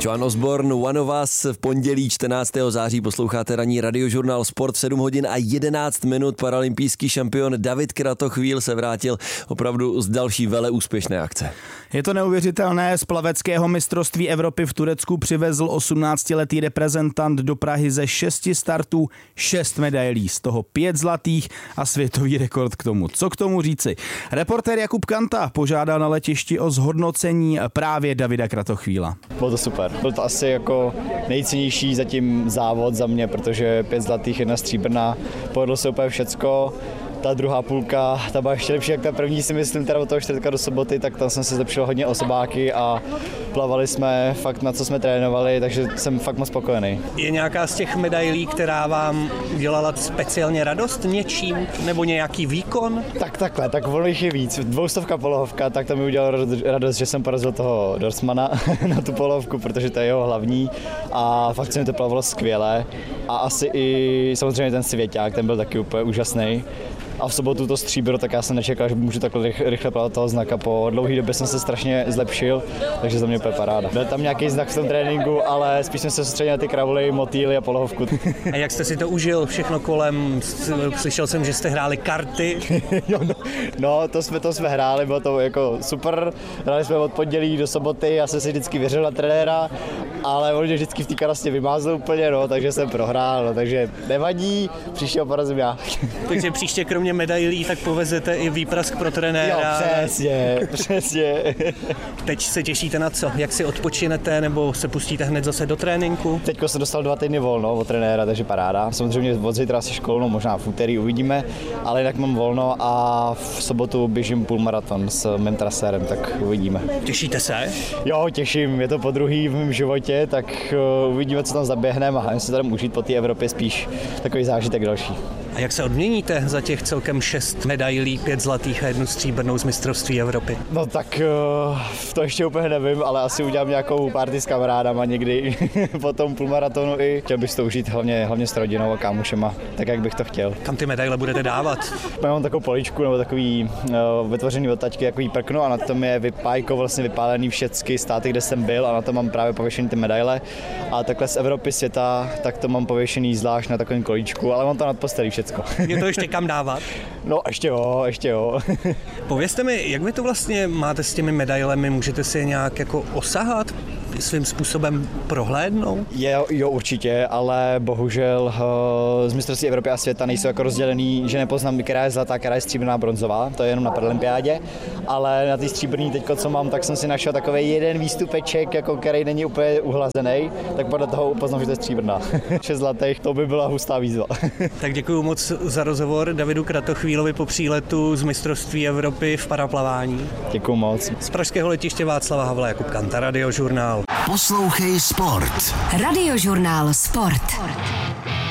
Joan Osborne, One of Us, v pondělí 14. září posloucháte ranní radiožurnál Sport v 7 hodin a 11 minut. Paralympijský šampion David Kratochvíl se vrátil opravdu z další veleúspěšné akce. Je to neuvěřitelné, z plaveckého mistrovství Evropy v Turecku přivezl 18letý reprezentant do Prahy ze 6 startů 6 medailí, z toho 5 zlatých a světový rekord k tomu. Co k tomu říci? Reportér Jakub Kanta požádal na letišti o zhodnocení právě Davida Kratochvíla. Bylo to super. Byl to asi jako nejcennější zatím závod za mě, protože 5 zlatých, 1 stříbrná, povedlo se úplně všecko. Ta druhá půlka, ta byla ještě lepší jak ta první, si myslím, teda od toho čtvrtka do soboty, tak tam jsem se zlepšil hodně osobáky a plavali jsme fakt na co jsme trénovali, takže jsem fakt moc spokojený. Je nějaká z těch medailí, která vám dělala speciálně radost něčím, nebo nějaký výkon? Tak takhle, tak ono jich je víc. 200 polohovka, tak to mi udělalo radost, že jsem porazil toho Dorsmana na tu polohovku, protože to je jeho hlavní a fakt se mi to plavalo skvěle a asi i samozřejmě ten svěťák, ten byl taky úplně úžasný. A v sobotu to stříbro, tak já jsem nečekal, že můžu takhle rychle plavat toho znaka. Po dlouhé době jsem se strašně zlepšil, takže za mě úplně paráda. Byl tam nějaký znak v tom tréninku, ale spíš jsem se soustředil na ty kravuly, motýly a polohovku. A jak jste si to užil všechno kolem? Slyšel jsem, že jste hráli karty. No, to jsme hráli, bylo to jako super. Hráli jsme od pondělí do soboty, já jsem si vždycky věřil na trenéra, ale on mě vždycky v té karastě vymázl úplně, takže jsem prohrál, takže nevadí, příště porazím já. Takže příště kromě medailí, tak povezete i výprask pro trenéra. Jo, přesně. Teď se těšíte na co? Jak si odpočinete nebo se pustíte hned zase do tréninku? Teďko jsem dostal 2 týdny volno od trenéra, takže paráda. Samozřejmě od zítra asi školnou, možná v úterý uvidíme, ale jinak mám volno a v sobotu běžím půlmaraton s mým trasérem, tak uvidíme. Těšíte se? Jo, těším, je to podruhý v mém životě, tak uvidíme, co tam zaběhneme a hlavně se tady užít po té Evropě spíš takový zážitek další. A jak se odměníte za těch celkem 6 medailí, 5 zlatých a 1 stříbrnou z mistrovství Evropy? No tak to ještě úplně nevím, ale asi udělám nějakou party s kamarádama někdy po tom půlmaratonu i. Chtěl bych to užít hlavně s rodinou a kámošema, tak jak bych to chtěl. Kam ty medaile budete dávat? Mám takovou poličku nebo takový vytvořený od taťky, takový prkno a na tom je vlastně vypálený všechny státy, kde jsem byl a na tom mám právě pověšený ty medaile. A takhle z Evropy, světa, tak to mám pověšený zvlášť na takovém kolíčku, ale mám to nad postelí všecko. Je to ještě kam dávat? No ještě jo. Povězte mi, jak vy to vlastně máte s těmi medailemi, můžete si je nějak jako osahat? Svým způsobem prohlédnout? Jo, určitě, ale bohužel z mistrovství Evropy a světa nejsou jako rozdělený, že nepoznám, která je zlatá, která je stříbrná, bronzová, to je jenom na paralympiádě, ale na té stříbrný teďko, co mám, tak jsem si našel takový jeden výstupeček, jako který není úplně uhlazený, tak podle toho poznám, že to je stříbrná. 6 zlatých, to by byla hustá výzva. Tak děkuji moc za rozhovor Davidu Kratochvílovi po příletu z mistrovství Evropy v paraplavání. Děkuji moc. Z pražského letiště Václava Havla, Jakub Kanta, Radiožurnál. Poslouchej Sport. Radiožurnál Sport.